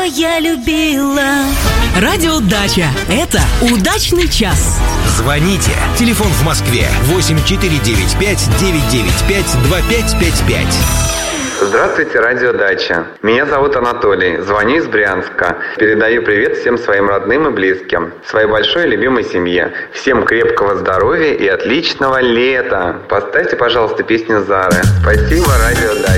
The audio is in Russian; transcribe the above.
я любила. Радио Дача. Это удачный час. Звоните. Телефон в Москве 8495-995-2555. Здравствуйте, Радио Дача. Меня зовут Анатолий, звоню из Брянска. Передаю привет всем своим родным и близким, своей большой и любимой семье. Всем крепкого здоровья и отличного лета. Поставьте, пожалуйста, песню Зары. Спасибо, Радио Дача.